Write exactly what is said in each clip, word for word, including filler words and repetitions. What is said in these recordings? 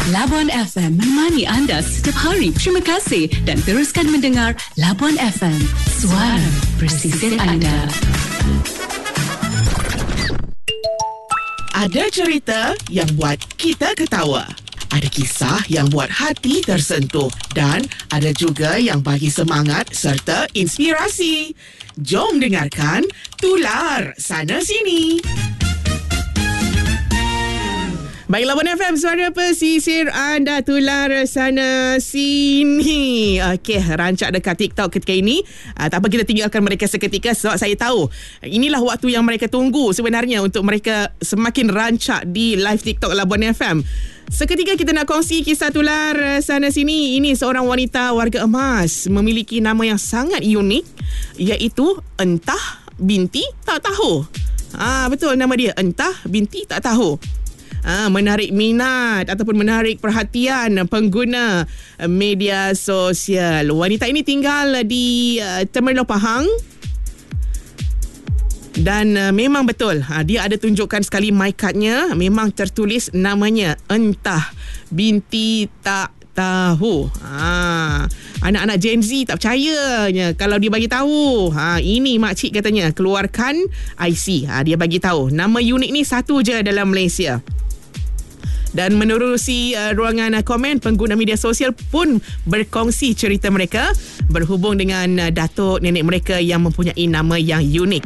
Labuan F M menemani anda setiap hari. Terima kasih dan teruskan mendengar Labuan F M, suara pesisir anda. Ada cerita yang buat kita ketawa. Ada kisah yang buat hati tersentuh. Dan ada juga yang bagi semangat serta inspirasi. Jom dengarkan Tular Sana Sini. Baik, Labuan F M, suara pesisir anda, Tular Sana Sini. Okey, rancak dekat TikTok ketika ini. Uh, tak apa, kita tinggalkan mereka seketika sebab saya tahu inilah waktu yang mereka tunggu sebenarnya untuk mereka semakin rancak di live TikTok Labuan F M. Seketika kita nak kongsi kisah Tular Sana Sini. Ini seorang wanita warga emas memiliki nama yang sangat unik, iaitu Entah Binti Tak Tahu. Ah, betul nama dia, Entah Binti Tak Tahu. Ha, menarik minat ataupun menarik perhatian pengguna media sosial. Wanita ini tinggal di uh, Terminal Pahang. Dan uh, memang betul, uh, dia ada tunjukkan sekali my cardnya. Memang tertulis namanya Entah Binti Tak Tahu. Ha, anak-anak Gen Z tak percayanya kalau dia bagi tahu. Ha, ini makcik katanya keluarkan I C. Ha, dia bagi tahu nama unik ni satu je dalam Malaysia. Dan menerusi uh, ruangan uh, komen, pengguna media sosial pun berkongsi cerita mereka berhubung dengan uh, datuk nenek mereka yang mempunyai nama yang unik.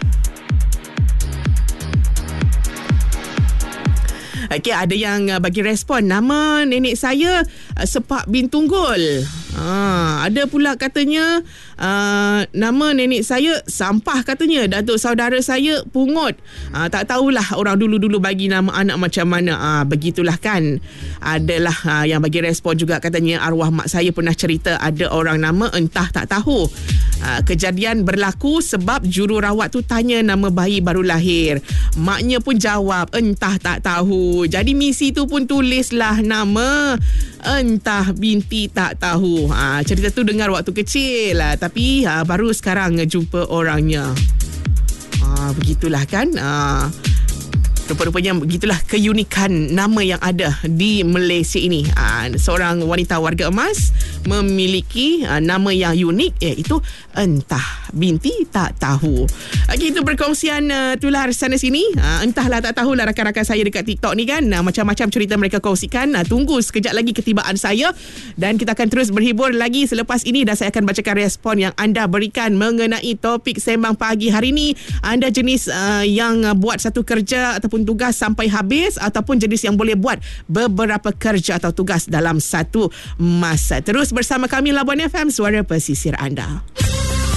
Okey, ada yang uh, bagi respon, nama nenek saya uh, Sepak bin Tunggul. Ha, ada pula katanya uh, nama nenek saya Sampah katanya. Datuk saudara saya Pungut. Ha, tak tahulah orang dulu-dulu bagi nama anak macam mana. Ha, begitulah kan. Adalah uh, yang bagi respon juga katanya arwah mak saya pernah cerita ada orang nama Entah Tak Tahu. Ha, kejadian berlaku sebab jururawat tu tanya nama bayi baru lahir. Maknya pun jawab Entah Tak Tahu. Jadi misi tu pun tulislah nama Entah Binti Tak Tahu. Ha, cerita tu dengar waktu kecil lah, tapi ha, baru sekarang jumpa orangnya. Ha, begitulah kan. Ha, rupa-rupanya begitulah keunikan nama yang ada di Malaysia ini. Ha, seorang wanita warga emas memiliki ha, nama yang unik, iaitu Entah Binti Tak Tahu. Okey, itu perkongsian uh, Tular Sana Sini. Uh, entahlah tak tahulah rakan-rakan saya dekat TikTok ni kan. Uh, macam-macam cerita mereka kongsikan. Uh, tunggu sekejap lagi ketibaan saya. Dan kita akan terus berhibur lagi selepas ini. Dan saya akan bacakan respon yang anda berikan mengenai topik sembang pagi hari ini. Anda jenis uh, yang uh, buat satu kerja ataupun tugas sampai habis, ataupun jenis yang boleh buat beberapa kerja atau tugas dalam satu masa. Terus bersama kami Labuan F M, suara pesisir anda.